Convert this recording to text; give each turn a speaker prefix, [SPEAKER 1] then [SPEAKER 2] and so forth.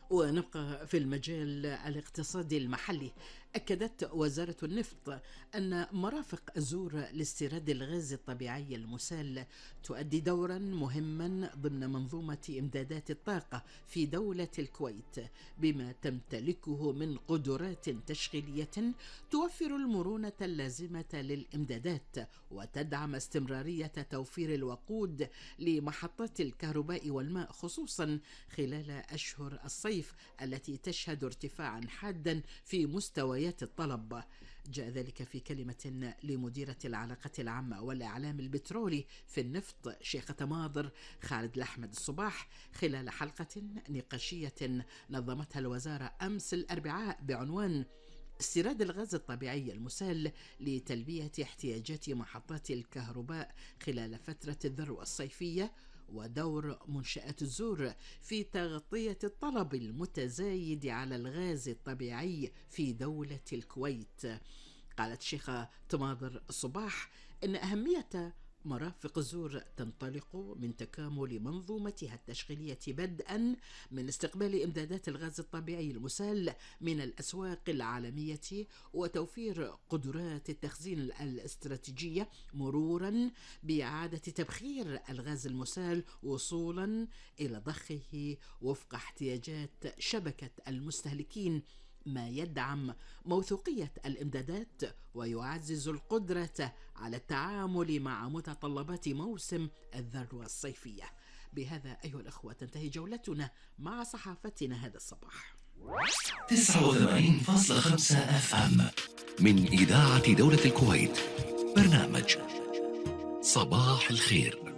[SPEAKER 1] ونبقى في المجال الاقتصادي المحلي. أكدت وزارة النفط أن مرافق زور لاستيراد الغاز الطبيعي المسال تؤدي دورا مهما ضمن منظومة إمدادات الطاقة في دولة الكويت، بما تمتلكه من قدرات تشغيلية توفر المرونة اللازمة للإمدادات وتدعم استمرارية توفير الوقود لمحطات الكهرباء والماء، خصوصا خلال أشهر الصيف التي تشهد ارتفاعا حادا في مستويات الطلب. جاء ذلك في كلمة لمديرة العلاقات العامة والإعلام البترولي في النفط شيخة ماضر خالد الأحمد الصباح خلال حلقة نقاشية نظمتها الوزارة أمس الأربعاء بعنوان استيراد الغاز الطبيعي المسال لتلبية احتياجات محطات الكهرباء خلال فترة الذروة الصيفية، ودور منشآت الزور في تغطية الطلب المتزايد على الغاز الطبيعي في دولة الكويت. قالت شيخة تماضر الصباح إن أهمية مرافق الزور تنطلق من تكامل منظومتها التشغيلية بدءا من استقبال إمدادات الغاز الطبيعي المسال من الأسواق العالمية وتوفير قدرات التخزين الاستراتيجية، مرورا بإعادة تبخير الغاز المسال وصولا إلى ضخه وفق احتياجات شبكة المستهلكين، ما يدعم موثوقية الإمدادات ويعزز القدرة على التعامل مع متطلبات موسم الذروة الصيفية. بهذا أيها الأخوة تنتهي جولتنا مع صحافتنا هذا الصباح.
[SPEAKER 2] 89.5 FM من إذاعة دولة الكويت، برنامج صباح الخير.